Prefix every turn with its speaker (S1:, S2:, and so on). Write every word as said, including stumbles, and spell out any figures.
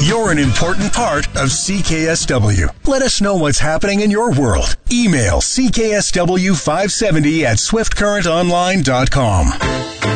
S1: You're an important part of C K S W. Let us know what's happening in your world. Email C K S W five seventy at swift current online dot com.